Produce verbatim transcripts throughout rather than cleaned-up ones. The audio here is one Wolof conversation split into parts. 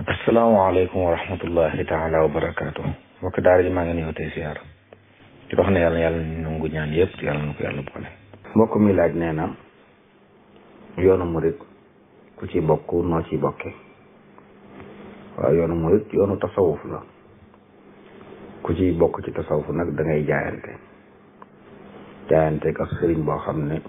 asalaamaaleykum wa rahmatullahi taala wa barakaatu mbokk daara ji maa ngi nuyoo tey siyaar di wax ne yàlla yàlla nangu ñaan yëpp yàlla na ko yàlla boole. mbokk mi laaj nee na yoonu murit ku ci bokk noo ci bokke. waaw yoonu murit yoonu tasawuf la ku ci bokk ci tasawuf nag da ngay jaayante jaayante ak sëriñ boo xam ne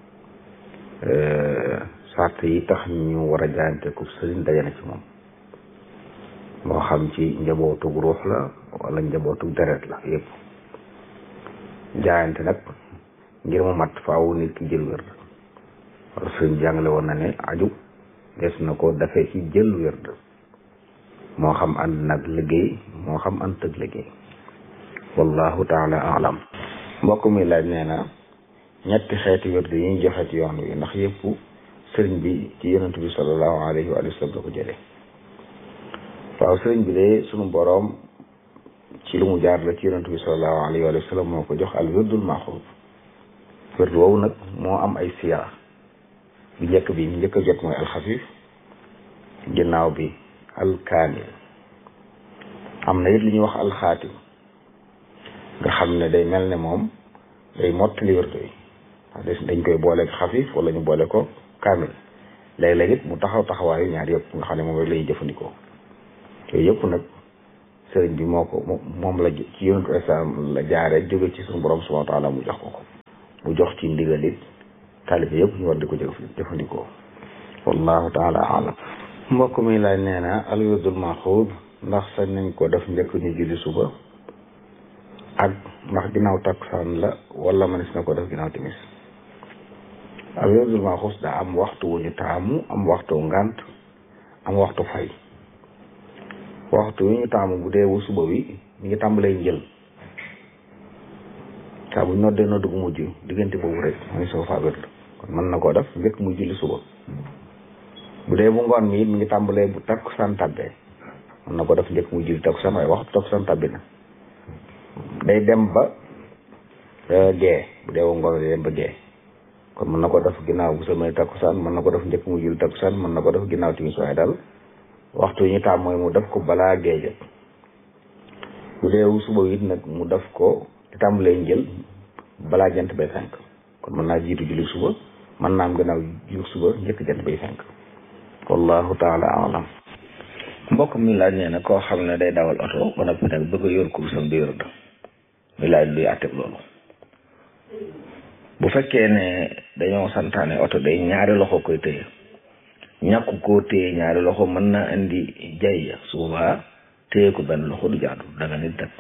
sart yi tax ñu war a jaayante ku sëriñ daje na ci moom. moo xam ci njabootug ruux la wala njabootug deret la yëpp jaayante nag ngir mu mat faaw nit ki jël wér wala suñ jàngale woon na ne aju des na ko dafee ci jël wér moo xam ànd nag liggéey moo xam ànd tëg liggéey wallahu taala alam. mbokk mi laaj nee na ñetti xeeti wér yi ñuy joxe ci yoon wi ndax yëpp sëriñ bi ci yonent bi sallallahu alayhi wa sallam la ko jëlee. waaw sëriñ bi de sunu boroom ci lu mu jaar la ci yonent bi sallallahu alayhi wa sallam moo ko jox al wirdul maxuud wird woowu nag moo am ay siyaa bi njëkk bi ñu njëkk a jot mooy alxafif ginnaaw bi alkaamil am na it li ñuy wax alxaatim nga xam ne day mel ne moom day mottali wird yi dañ koy boole xafif wala ñu boole ko kaamil léeg-léeg it mu taxaw taxawaayu ñaar yëpp nga xam ne moom rek lay jëfandikoo yooyu yëpp nag sëriñ bi moo ko moom la ci yonentu islam la jaare jóge ci suñu borom subhanahu wa taala mu jox ko ko mu jox ci ndigal it taalibe yëpp ñu war di ko jëfandikoo wallahu taala alam. mbokk mi laaj nee na al wirdul maxuud ndax sañ nañ ko def njëkk ñu julli suba ak ndax ginnaaw takkusaan la wala mënees na ko def ginnaaw timis. al wirdul maxuud daa am waxtu wu ñu taamu am waxtu ngant am waxtu fay. waxtu wi ñu taamu bu dee wu suba wi mi ngi tàmbalee njël saa bu ñu noddee noddu gu mujj diggante boobu rek mooy soo faa wér kon mën na koo def njëkk muy julli suba. bu dee bu ngoon mi it mi ngi tàmbalee bu takkusaan tàbbee mën na ko def njëkk muy julli takkusaan waaye waxtu takkusaan tàbbi na day dem ba gee bu dee wu ngoon day dem ba gee kon mën na ko def ginnaaw bu samay takkusaan mën na ko def njëkk muy julli takkusaan mën na ko def ginnaaw timis waaye daal waxtu ñu taam mooy mu def ko balaa géej bu dee suba it nag mu def ko di tàmbalee njël balaa jant bay fenk kon mën naa jiitu julli suba mën naa am gannaaw julli suba njëkk jant bay fenk wallahu taala alam. mbokk mi laaj nee na koo xam ne day dawal oto ba noppi nag bëgg a yor kursam di yor da mi laaj luy àtteb loolu. bu fekkee ne dañoo santaane oto day ñaari loxo koy tëye ñàkk koo téye ñaari loxo mën naa indi jay su boobaa téye ko benn loxo du jaadu danga nit nag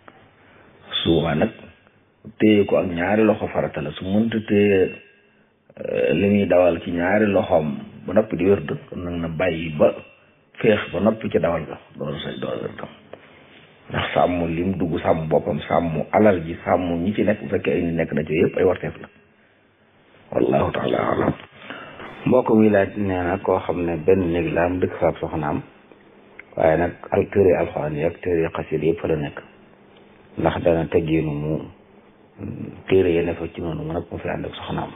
su boobaa nag téye ko ak ñaari loxo farata la su mënta téye li muy dawal ci ñaari loxoom ba noppi di wérd kon nag na bàyyi ba féex ba noppi ci dawal ga loolu say door wérdam ndax sàmm lim dugg sàmm boppam sàmm alal ji sàmm ñi ci nekk bu fekkee ay ñi nekk na ci yëpp ay warteef la wallahu taala alam. mbokk mi laaj nee na koo xam ne benn néeg la am dëkk faab soxnaam waaye nag al téere alxuraan yi ak téere xasit yëpp fa la nekk ndax dana teggeenu mu téere yi ne fa ci noonu mu nag mu fi ànd ak soxnaam.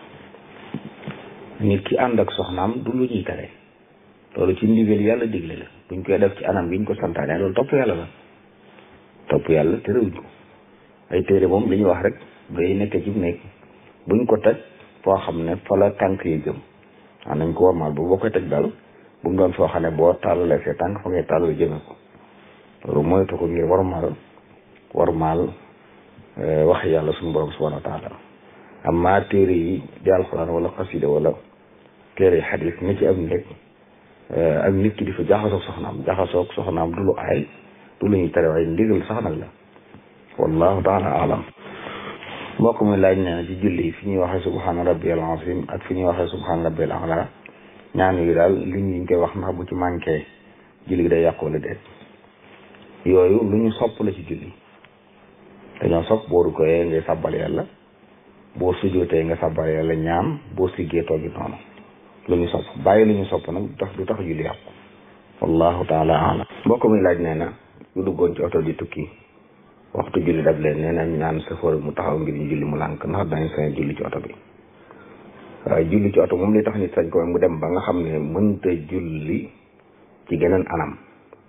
nit ki ànd ak soxnaam du lu ñuy tere loolu ci ndigal yàlla digle la buñ koy def ci anam biñ ko santaane loolu topp yàlla la topp yàlla terewuñ ko ay téere moom li ñuy wax rek day nekk ci néeg buñ ko teg foo xam ne fa la tànk yi jëm waaw nañ ko warmaal bu boo koy teg daal bu mu doon foo xam ne boo tàllalee see tànk fa ngay tàllal jëme ko loolu moytu ko ngir warmaal warmaal wax yàlla suñu borom subhanahu wa taala amma téere yi di alxuraan wala xasida wala téere yi xadis ni ci am nekk ak nit ki di fa jaxasoog soxnaam jaxasoog soxnaam du lu aay du lu ñuy tere waaye ndigal sax nag la wallahu taala alam. mbokk mi laaj nee na ci julli fi ñuy waxee subhaana rabbiyal azim ak fi ñuy waxee subhaana rabbiyal a'la ñaan yu daal li ñu koy wax ndax bu ci manqué julli gi day yàqu wala déet yooyu lu ñu sopp la ci julli dañoo sopp boo rukkooyee ngay sàbbal yàlla boo sujjootee nga sàbbal yàlla ñaan boo siggee toogi noonu lu ñu sopp bàyyi lu ñu sopp nag du tax du tax julli yàqu wallahu taala alam. mbokk mi laaj nee na ñu duggoon ci oto di tukki waxtu julli dab leen nee nañ ñaan safar mu taxaw ngir ñu julli mu lànk ndax dañ sañ julli ci oto bi. waaye julli ci oto moom li tax nit sañ ko mu dem ba nga xam ne mënta julli ci geneen anam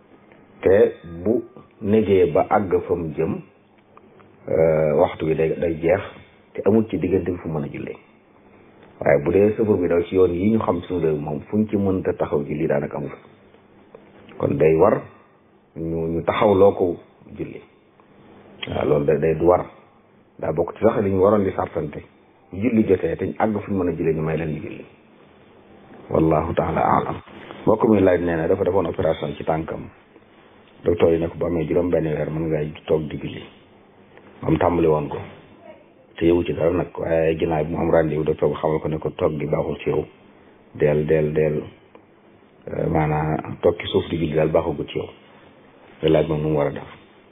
te bu négee ba àgg fa mu jëm waxtu bi day day jeex te amul ci diggante bi fu mën a jullee waaye bu dee safar bi daw ci yoon yi ñu xam suñu réew moom fuñ ci mënta taxaw julli daanaka amul kon day war ñu ñu taxaw loo ko julli waaw loolu da day du war daa bokk ci sax li ñu waroon di sartante julli jotee te ñu àgg fu ñu mën a julli ñu may leen di julli wallahu taala alam mbokk mi laaj nee na dafa defoon opération ci tànkam docteur yi ne ko bu amee juróom benn weer mën ngay toog di julli moom tàmbali woon ko te yow ci dara nag waaye ginnaaw bi mu am rendez-vous docteur bi xamal ko ne ko toog gi baaxul ci yow del del del maanaam toog ci suuf di julli daal baaxagut ci yow te laaj moom nu mu war a def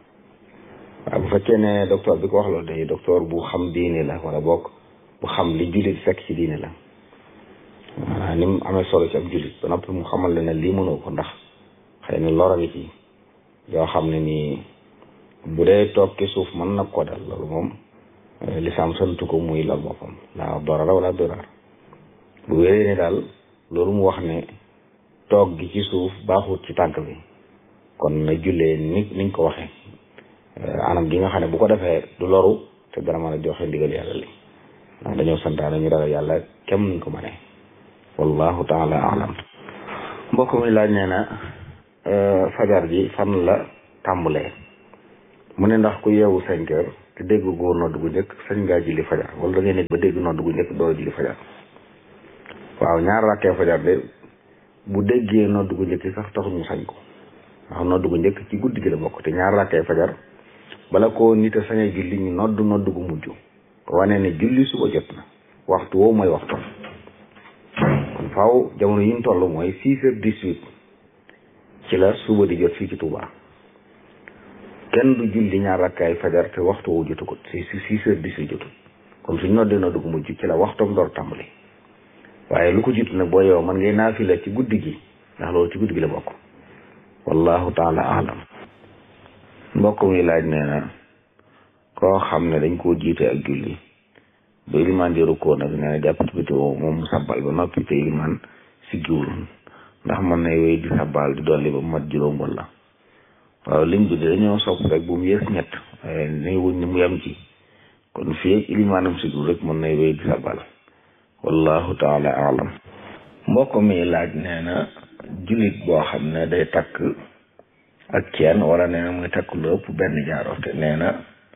waaw bu fekkee ne docteur bi ko wax loolu day docteur bu xam diine la wala bokk bu xam li jullit fekk ci diine la maanaam ni mu amee solo ci ab jullit ba noppi mu xamal la ne lii mënoo ko ndax xëy na lor a ngi ci yoo xam ne nii bu dee toog ci suuf mën na ko dal loolu moom lislaam santu ko muy lal boppam laa dorara wala dorar bu wéree ne daal loolu mu wax ne toog gi ci suuf baaxut ci tànk bi kon na jullee ni niñ ko waxee anam gi nga xam ne bu ko defee du loru te dana mën a joxe ndigal yàlla li ndax dañoo santaane ñu ragal yàlla kem nuñ ko mënee wallahu taala alam mbokk mi laaj nee na fajar ji fan la tàmbalee mu ne ndax ku yeewu cinq heures te dégg góor nodd gu njëkk sañ ngaa julli fajar wala da ngay nekk ba dégg nodd gu njëkk doo julli fajar waaw ñaar rakkee fajar de bu déggee nodd gu njëkk sax taxul ñu sañ ko ndax nodd gu njëkk ci guddi gi la bokk te ñaar rakkee fajar bala koo nit a sañee julli ñu nodd nodd gu mujj wane ne julli suba jot na waxtu woowu mooy waxtu kon faaw jamono yi ñu toll mooy six heures dix-huit ci la suba di jot fii ci Touba kenn du julli ñaar rakkaay fajar te waxtu woowu jotagut si six heures dix-huit jotul kon suñ noddee nodd gu mujj ci la waxtoom door tàmbali waaye lu ko jiitu nag boo yow man ngay naafila ci guddi gi ndax loolu ci guddi gi la bokk wallahu taala alam mbokk mi laaj nee na koo xam ne dañ koo jiite ak julli ba ilimaan di rukkoo nag nee na jàppati biti woo moom mu sabbal ba noppi te ilimaan siggiwul ndax mën nay wéy di sabbal di dolli ba mat juróom wala waaw liñ bi dañoo sopp rek bu mu yées ñett waaye ni wuñ ni mu yem ci kon fii ak ilimaanam siggiwul rek mën nay wéy di sabbal wallahu taala alam mbokk mi laaj nee na jullit boo xam ne day takk ak ceen wala nee na muy takk lu ëpp benn jaaro te nee na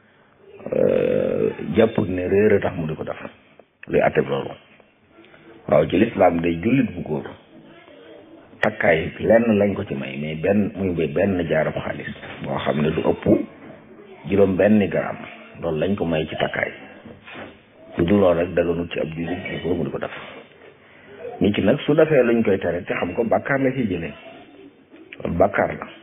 jàpput ne réer a tax mu di ko def luy atteb loolu waaw ci lislaam day jullit bu góor takkaay lenn lañ ko ci may mais benn muy benn jaarab xaalis boo xam ne du ëpp juróom benn gram loolu lañ ko may ci takkaay lu du loolu rek daganut ci ab jullit bu góor mu di ko def nit ki nag su defee luñ koy tere te xam ko bàkkaar la ci jëlee loolu bàkkaar la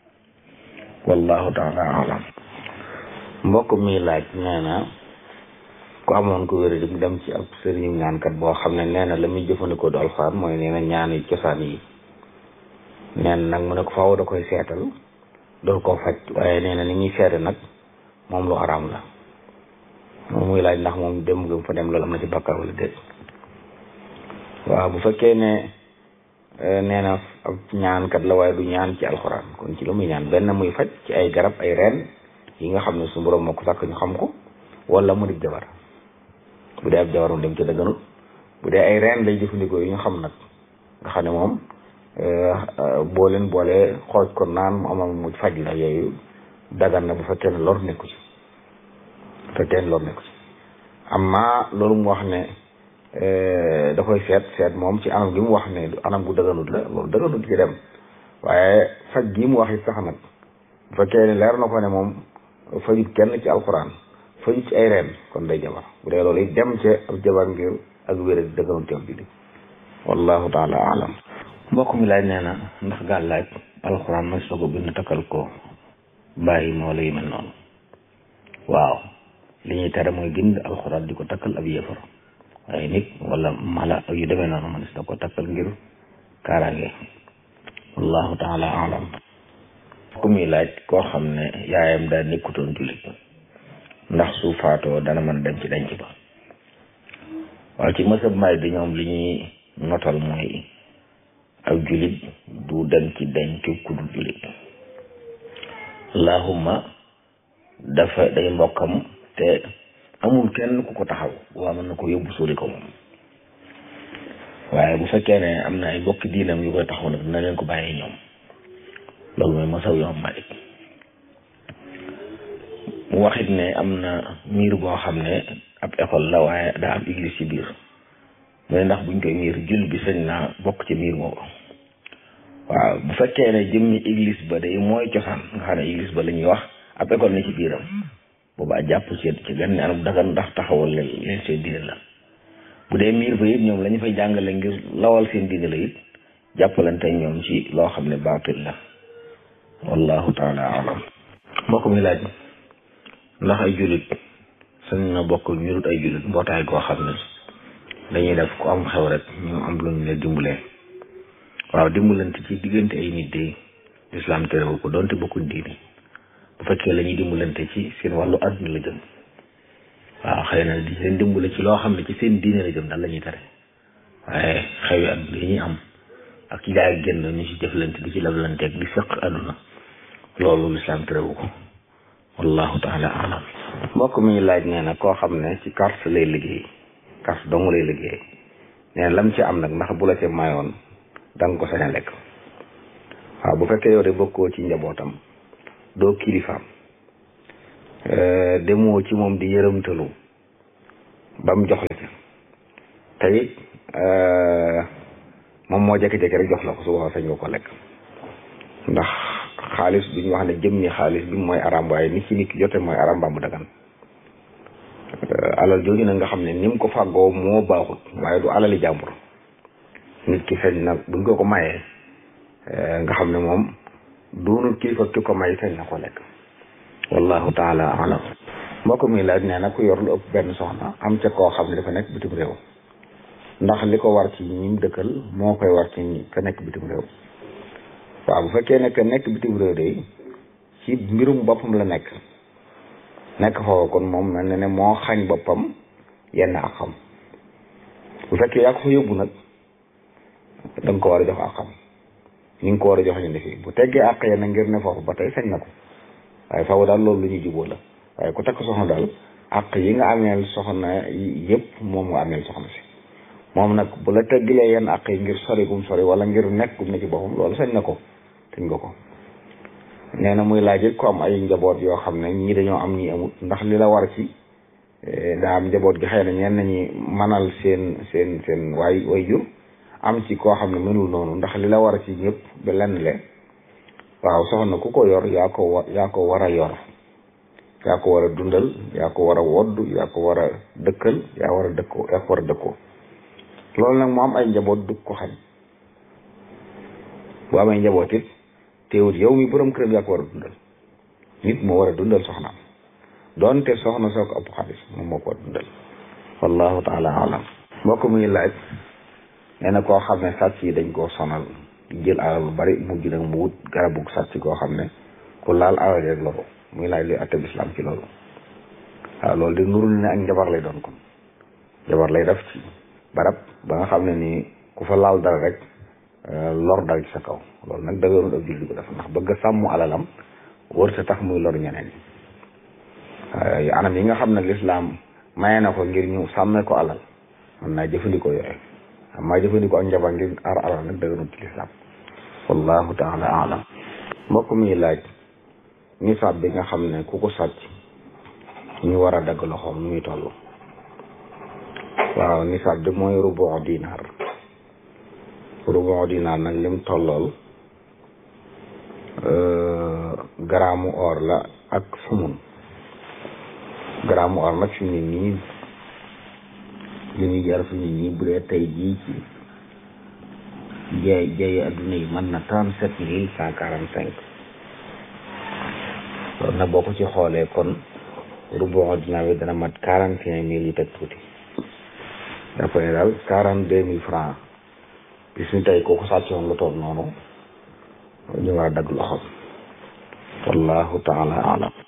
wallahu taala alam mbokk mi laaj nee na ku amoon ko wér di dem ci ab sëriñu ñaankat boo xam ne nee na la muy jëfandikoo du alxuraan mooy nee na ñaani cosaan yi nee na nag mu ne ko faaw da koy seetal doo ko faj waaye nee na ni ñuy seete nag moom lu araam la moom muy laaj ndax moom dem gëm fa dem loolu am na ci bàkkaar wala déet waaw bu fekkee ne nee na ab ñaankat la waaye du ñaan ci alxuraan kon ci la muy ñaan benn muy faj ci ay garab ay reen yi nga xam ne su borom moo ko sàkk ñu xam ko wala mu di jabar bu dee ab jabar mu dem ci dëgganut bu dee ay reen lay jëfandikoo yi ñu xam nag nga xam ne moom boo leen boolee xooj ko naan mu amal mu faj la yooyu dagan na bu fekkee ne lor nekku ci bu fekkee ne lor nekku ci amma loolu mu wax ne da koy seet seet moom ci anam gi mu wax ne anam gu dëgganut la loolu dëgganut ci dem waaye faj gi mu wax it sax nag bu fekkee ne leer na ko ne moom fajut kenn ci alxuraan fajut ci ay reen kon day jabar bu dee loolu it dem ci ab jabar ngir ak wér dëgganut ci ab jullit wallahu taala alam mbokk mi laaj nee na ndax gaal laaj alxuraan ma soo ko bind takkal ko bàyyi moo la yu mel noonu waaw li ñuy tere mooy bind alxuraan di ko takkal ab yéefar waaye nit wala mala yu demee noonu man si da ko takkal ngir kaaraange wallahu taala alam ku muy laaj koo xam ne yaayam daa nekkutoon jullit ndax su faatoo dana mën dem ci denc ba waaw ci mësab maay bi ñoom li ñuy notal mooy ak jullit du dem ci denc ku dul jullit allahumma dafa day mbokkam te amul kenn ku ko taxaw waa mën na ko yóbbu suuli ko moom waaye bu fekkee ne am na ay bokki diinam yu koy taxaw nag na leen ko bàyyee ñoom loolu mooy masaw yoom Malik mu waxit ne am na miir boo xam ne ab école la waaye daa am église ci biir mu ne ndax buñ koy miir jul bi sañ naa bokk ci miir boobu waaw bu fekkee ne jëmmi église ba day mooy cosaan nga xam ne église ba la ñuy wax ab école ne ci biiram boobaa jàpp ci ci gan ne anam dagan ndax taxawal leen seen diine la bu dee miir ba it ñoom la ñu fay jàngale ngir lawal seen diine la it jàppalante ñoom ci loo xam ne baatil la wallahu taala alam mbokk mi laaj ndax ay jullit sañ na bokk ñu dut ay jullit mbootaay koo xam ne dañuy def ku am xew rek ñu am lu ñu leen dimbalee waaw dimbalante ci diggante ay nit de lislaam terewu ko doonte bokkuñ diine bu fekkee la ñuy dimbalante ci seen wàllu àdduna la jëm waaw xëy na di leen dimbale ci loo xam ne ci seen diine la jëm daal la ñuy tere waaye xew yi àdduna yi ñuy am ak ci jaay ak génn ñu ci jëflante di ci leblante ak di sëq àdduna loolu lislaam terewu ko wallahu taala alam mbokk mi ñu laaj nee na koo xam ne ci carte lay liggéey carte dong lay liggéey nee na lam ci am nag ndax bu la ci mayoon da nga ko sañ a lekk waaw bu fekkee yow de bokkoo ci njabootam doo kilifaam demoo ci moom di yërëmtalu ba mu jox la ci tey moom moo jékki-jékki rek jox la ko su boobaa sañ nga ko lekk ndax xaalis bi ñu wax ne jëmmi xaalis bi mooy aram waaye nit ci nit ki jote mooy aram ba mu dagan alal jooju nag nga xam ne ni mu ko fàggoo moo baaxut waaye du alali jàmbur nit ki sañ na buñ ko ko mayee nga xam ne moom doonul kilifa ki ko may sañ na ko lekk wallahu taala alam mbokk mi laaj nee na ku yor lu ëpp benn soxna am ca koo xam ne dafa nekk bitim réew ndax li ko war ci ñim dëkkal moo koy war ci ñi ka nekk bitim réew waaw bu fekkee ne que nekk bitim réew de ci mbirum boppam la nekk nekk foofu kon moom mel na ne moo xañ boppam yenn ak xam bu fekkee yaa ko fa yóbbu nag da nga ko war a jox ak xam ni nga ko war a jox ñu ne fii bu teggee àq yenn ngir ne foofu ba tey sañ na ko waaye faaw daal loolu lu ñuy jubóo la waaye ku takk soxna daal àq yi nga ameel soxna yëpp moom nga ameel soxna si moom nag bu la teggilee yenn àq yi ngir sori gum sori wala ngir nekk gum ne ci boppam loolu sañ na ko sañ nga ko nee na muy laaj ko am ay njaboot yoo xam ne ñii dañoo am ñii amut ndax li la war ci daa am njaboot gi xëy na ñenn ñi manal seen seen seen waay way jur am ci koo xam ne mënul noonu ndax li la war ci ñëpp ba lenn le waaw soxna ku ko yor yaa ko wa yaa ko war a yor yaa ko war a dundal yaa ko war a wodd yaa ko war a dëkkal yaa war a dëkkoo yaa ko war a dëkkoo loolu nag mu am ay njaboot du ko xañ bu amee njaboot it teewut yow mi borom këram yaa ko war a dundal nit moo war a dundal soxnaam doonte soxna soo ko ëpp xaalis moom moo ko war a dundal wallahu taala alam mbokk muy laaj nee na koo xam ne sàcc yi dañ koo sonal jël alal lu bari mujj nag mu wut garabu sàcc koo xam ne ku laal alal rek la ko muy laaj luy atte bislam ci loolu waaw loolu de nurul ne ak njabar lay doon kon njabar lay def ci barab ba nga xam ne nii ku fa laal dara rek lor dal ci sa kaw loolu nag dëgërul ak julli ko def ndax bëgg a sàmm alalam wër sa tax muy lor ñeneen yi anam yi nga xam ne lislaam maye na ko ngir ñu sàmmee ko alal mën naa jëfandikoo yooyu maa jëfandikoo ak njabar ngir aar alal nag dëgërul ci lislaam wallahu taala alam mbokk mi laaj nisaab bi nga xam ne ku ko sàcc ñu war a dagg loxoom nu muy toll waaw nisaab bi mooy rubu dinaar rubu dinaar nag lim tollool garaamu or la ak sumun garaamu or nag fi mu ne nii li ñuy jar fi mu ne nii bu dee tey jii ci jaay jaay adduna yi mën na trente sept mille cent quarante cinq loolu nag boo ko ci xoolee kon rubu dinaar bi dana mat quarante et un mille yu teg tuuti dafa ne daal quarante deux mille francs bis ni tey kooku sàccoon lu toll noonu ñu war a dagg loxoom wallahu taala alam